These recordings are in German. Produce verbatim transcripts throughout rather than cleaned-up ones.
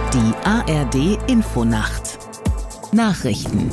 Die A R D-Infonacht Nachrichten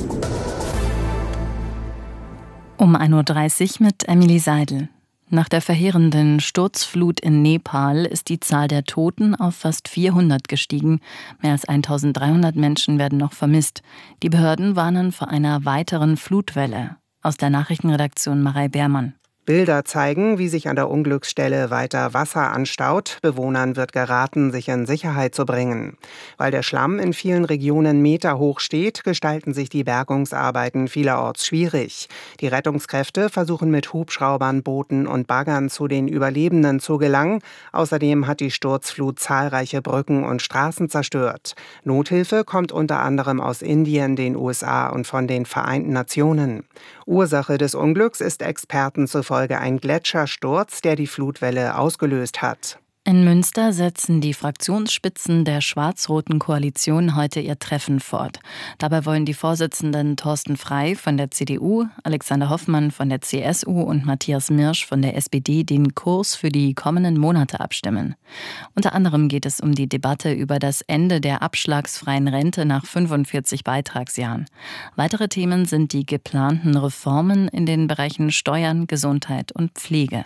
Um ein Uhr dreißig mit Emily Seidel. Nach der verheerenden Sturzflut in Nepal ist die Zahl der Toten auf fast vierhundert gestiegen. Mehr als eintausenddreihundert Menschen werden noch vermisst. Die Behörden warnen vor einer weiteren Flutwelle. Aus der Nachrichtenredaktion Marei Beermann. Bilder zeigen, wie sich an der Unglücksstelle weiter Wasser anstaut. Bewohnern wird geraten, sich in Sicherheit zu bringen. Weil der Schlamm in vielen Regionen meterhoch steht, gestalten sich die Bergungsarbeiten vielerorts schwierig. Die Rettungskräfte versuchen mit Hubschraubern, Booten und Baggern zu den Überlebenden zu gelangen. Außerdem hat die Sturzflut zahlreiche Brücken und Straßen zerstört. Nothilfe kommt unter anderem aus Indien, den U S A und von den Vereinten Nationen. Ursache des Unglücks ist Experten zufolge ein Gletschersturz, der die Flutwelle ausgelöst hat. In Münster setzen die Fraktionsspitzen der schwarz-roten Koalition heute ihr Treffen fort. Dabei wollen die Vorsitzenden Thorsten Frey von der C D U, Alexander Hoffmann von der C S U und Matthias Mirsch von der S P D den Kurs für die kommenden Monate abstimmen. Unter anderem geht es um die Debatte über das Ende der abschlagsfreien Rente nach fünfundvierzig Beitragsjahren. Weitere Themen sind die geplanten Reformen in den Bereichen Steuern, Gesundheit und Pflege.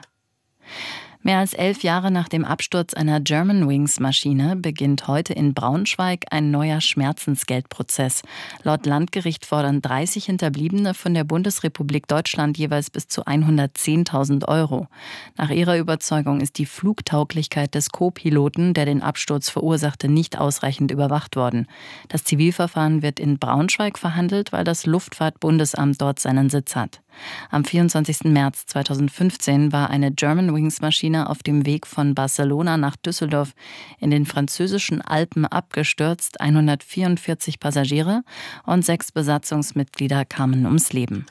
Mehr als elf Jahre nach dem Absturz einer Germanwings-Maschine beginnt heute in Braunschweig ein neuer Schmerzensgeldprozess. Laut Landgericht fordern dreißig Hinterbliebene von der Bundesrepublik Deutschland jeweils bis zu hundertzehntausend Euro. Nach ihrer Überzeugung ist die Flugtauglichkeit des Co-Piloten, der den Absturz verursachte, nicht ausreichend überwacht worden. Das Zivilverfahren wird in Braunschweig verhandelt, weil das Luftfahrtbundesamt dort seinen Sitz hat. Am vierundzwanzigsten März zweitausendfünfzehn war eine Germanwings-Maschine auf dem Weg von Barcelona nach Düsseldorf in den französischen Alpen abgestürzt. hundertvierundvierzig Passagiere und sechs Besatzungsmitglieder kamen ums Leben.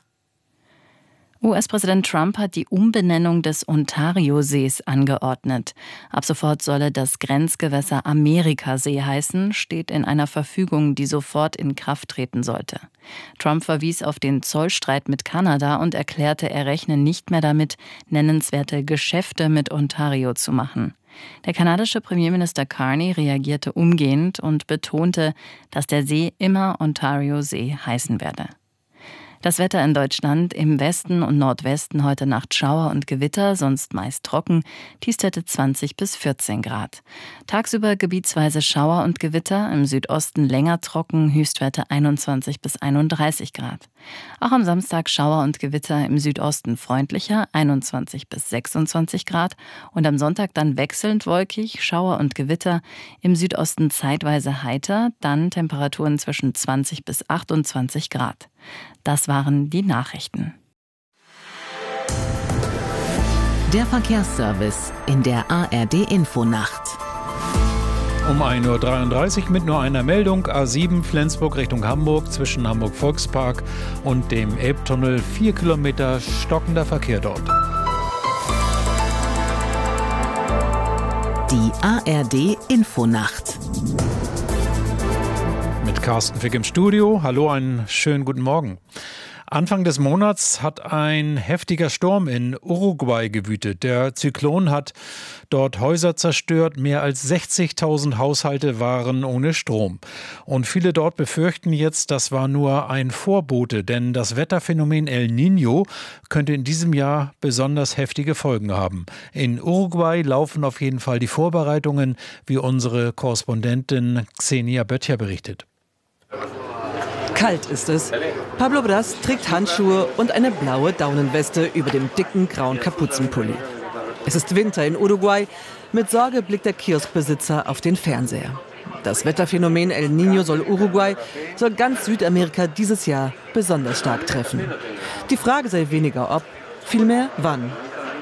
U S-Präsident Trump hat die Umbenennung des Ontariosees angeordnet. Ab sofort solle das Grenzgewässer Amerikasee heißen, steht in einer Verfügung, die sofort in Kraft treten sollte. Trump verwies auf den Zollstreit mit Kanada und erklärte, er rechne nicht mehr damit, nennenswerte Geschäfte mit Ontario zu machen. Der kanadische Premierminister Carney reagierte umgehend und betonte, dass der See immer Ontario-See heißen werde. Das Wetter in Deutschland: im Westen und Nordwesten heute Nacht Schauer und Gewitter, sonst meist trocken, Tiefstwerte zwanzig bis vierzehn Grad. Tagsüber gebietsweise Schauer und Gewitter, im Südosten länger trocken, Höchstwerte einundzwanzig bis einunddreißig Grad. Auch am Samstag Schauer und Gewitter, im Südosten freundlicher, einundzwanzig bis sechsundzwanzig Grad, und am Sonntag dann wechselnd wolkig, Schauer und Gewitter, im Südosten zeitweise heiter, dann Temperaturen zwischen zwanzig bis achtundzwanzig Grad. Das waren die Nachrichten. Der Verkehrsservice in der A R D-Infonacht. Um ein Uhr dreiunddreißig mit nur einer Meldung. A sieben Flensburg Richtung Hamburg zwischen Hamburg-Volkspark und dem Elbtunnel. Vier Kilometer stockender Verkehr dort. Die A R D-Infonacht. Mit Carsten Fick im Studio. Hallo, einen schönen guten Morgen. Anfang des Monats hat ein heftiger Sturm in Uruguay gewütet. Der Zyklon hat dort Häuser zerstört. Mehr als sechzigtausend Haushalte waren ohne Strom. Und viele dort befürchten jetzt, das war nur ein Vorbote, denn das Wetterphänomen El Niño könnte in diesem Jahr besonders heftige Folgen haben. In Uruguay laufen auf jeden Fall die Vorbereitungen, wie unsere Korrespondentin Xenia Böttcher berichtet. Kalt ist es. Pablo Bras trägt Handschuhe und eine blaue Daunenweste über dem dicken grauen Kapuzenpulli. Es ist Winter in Uruguay. Mit Sorge blickt der Kioskbesitzer auf den Fernseher. Das Wetterphänomen El Niño soll Uruguay, soll ganz Südamerika dieses Jahr besonders stark treffen. Die Frage sei weniger ob, vielmehr wann.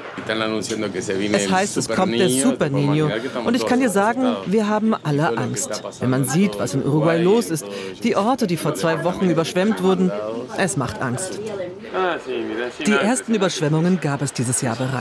Es heißt, es kommt der Super Niño. Und ich kann dir sagen, wir haben alle Angst. Wenn man sieht, was in Uruguay los ist, die Orte, die vor zwei Wochen überschwemmt wurden, es macht Angst. Die ersten Überschwemmungen gab es dieses Jahr bereits.